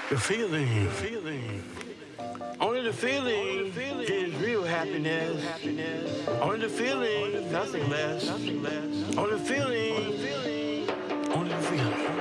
The feeling. Only the feeling is real happiness. Only the feeling, nothing less. Only the feeling. Only the feeling.